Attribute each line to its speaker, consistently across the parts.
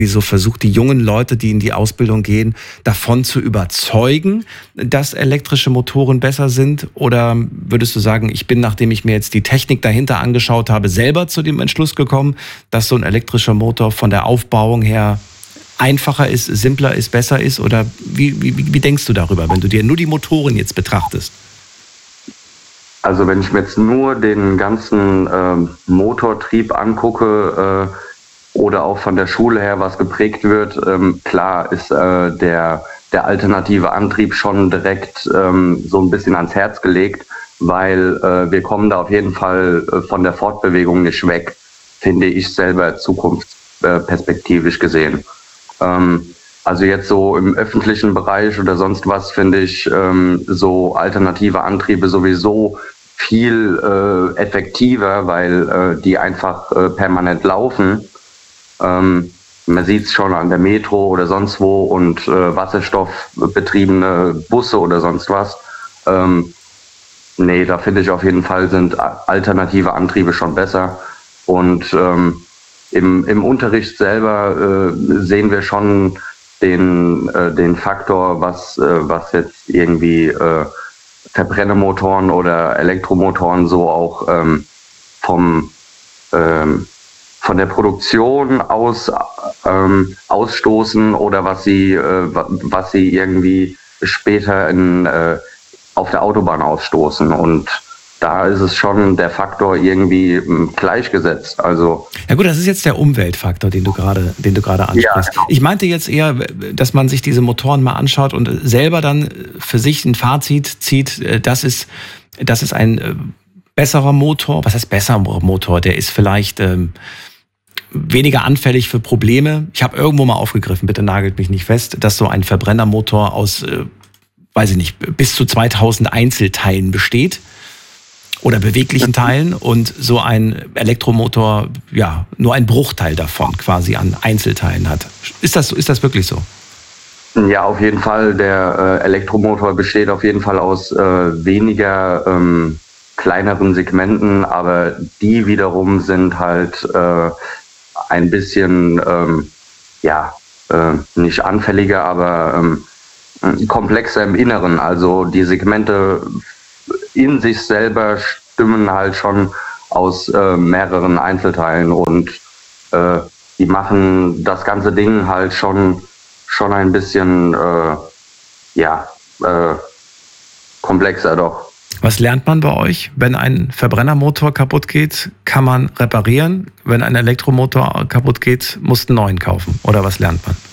Speaker 1: so versucht, die jungen Leute, die in die Ausbildung gehen, davon zu überzeugen, dass elektrische Motoren besser sind? Oder würdest du sagen, ich bin, nachdem ich mir jetzt die Technik dahinter angeschaut habe, selber zu dem Entschluss gekommen, dass so ein elektrischer Motor von der Aufbauung her einfacher ist, simpler ist, besser ist? Oder wie denkst du darüber, wenn du dir nur die Motoren jetzt betrachtest?
Speaker 2: Also wenn ich mir jetzt nur den ganzen Motortrieb angucke, oder auch von der Schule her, was geprägt wird, klar ist der alternative Antrieb schon direkt so ein bisschen ans Herz gelegt, weil wir kommen da auf jeden Fall von der Fortbewegung nicht weg, finde ich selber zukunftsperspektivisch gesehen. Also jetzt so im öffentlichen Bereich oder sonst was finde ich so alternative Antriebe sowieso viel effektiver, weil die einfach permanent laufen. Man sieht es schon an der Metro oder sonst wo und wasserstoffbetriebene Busse oder sonst was. Nee, da finde ich auf jeden Fall sind alternative Antriebe schon besser. Und im Unterricht selber sehen wir schon den Faktor, was jetzt irgendwie Verbrennermotoren oder Elektromotoren so auch von der Produktion aus ausstoßen oder was sie irgendwie später auf der Autobahn ausstoßen. Und da ist es schon der Faktor irgendwie gleichgesetzt. Also
Speaker 1: ja gut, das ist jetzt der Umweltfaktor, den du gerade ansprichst. Ja, genau. Ich meinte jetzt eher, dass man sich diese Motoren mal anschaut und selber dann für sich ein Fazit zieht, das ist ein besserer Motor. Was heißt besserer Motor? Der ist vielleicht weniger anfällig für Probleme. Ich habe irgendwo mal aufgegriffen, bitte nagelt mich nicht fest, dass so ein Verbrennermotor aus, weiß ich nicht, bis zu 2000 Einzelteilen besteht oder beweglichen Teilen und so ein Elektromotor, ja, nur ein Bruchteil davon quasi an Einzelteilen hat. Ist das wirklich so?
Speaker 2: Ja, auf jeden Fall. Der Elektromotor besteht auf jeden Fall aus weniger kleineren Segmenten, aber die wiederum sind halt ein bisschen, nicht anfälliger, aber komplexer im Inneren. Also die Segmente in sich selber stimmen halt schon aus mehreren Einzelteilen und die machen das ganze Ding halt schon ein bisschen komplexer doch.
Speaker 1: Was lernt man bei euch? Wenn ein Verbrennermotor kaputt geht, kann man reparieren. Wenn ein Elektromotor kaputt geht, musst du einen neuen kaufen. Oder was lernt man?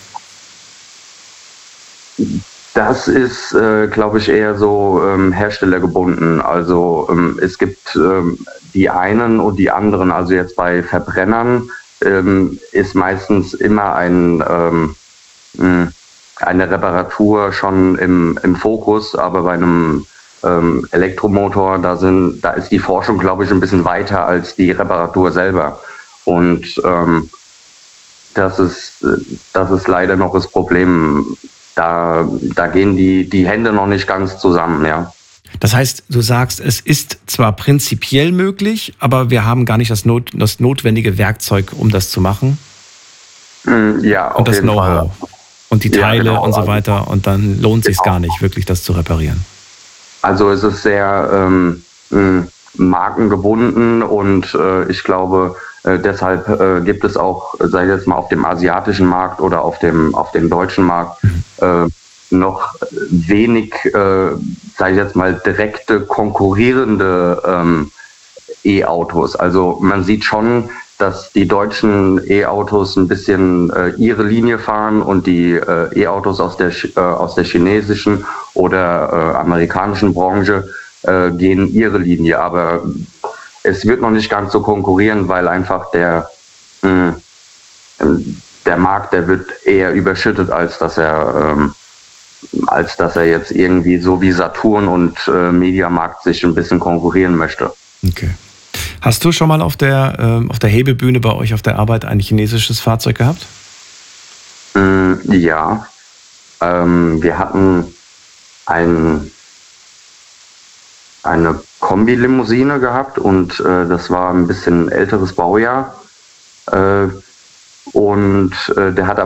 Speaker 2: Das ist, glaube ich, eher so herstellergebunden. Also es gibt die einen und die anderen. Also jetzt bei Verbrennern ist meistens immer eine Reparatur schon im Fokus, aber bei einem Elektromotor, da ist die Forschung, glaube ich, ein bisschen weiter als die Reparatur selber. Und das ist leider noch das Problem. Da gehen die Hände noch nicht ganz zusammen, ja.
Speaker 1: Das heißt, du sagst, es ist zwar prinzipiell möglich, aber wir haben gar nicht das notwendige Werkzeug, um das zu machen.
Speaker 2: Ja, auf
Speaker 1: und das
Speaker 2: jeden
Speaker 1: Know-how
Speaker 2: Fall.
Speaker 1: Und die Teile,
Speaker 2: ja, genau,
Speaker 1: und so weiter. Und dann lohnt es sich gar nicht, wirklich das zu reparieren.
Speaker 2: Also es ist sehr markengebunden und ich glaube, deshalb gibt es auch, sag ich jetzt mal, auf dem asiatischen Markt oder auf dem deutschen Markt noch wenig, sag ich jetzt mal, direkte konkurrierende E-Autos. Also man sieht schon, dass die deutschen E-Autos ein bisschen ihre Linie fahren und die E-Autos aus der chinesischen oder amerikanischen Branche gehen ihre Linie. Aber es wird noch nicht ganz so konkurrieren, weil einfach der Markt, der wird eher überschüttet, als dass er jetzt irgendwie so wie Saturn und Mediamarkt sich ein bisschen konkurrieren möchte.
Speaker 1: Okay. Hast du schon mal auf der Hebebühne bei euch auf der Arbeit ein chinesisches Fahrzeug gehabt?
Speaker 2: Ja. Wir hatten eine Kombi-Limousine gehabt und das war ein bisschen älteres Baujahr. und der hat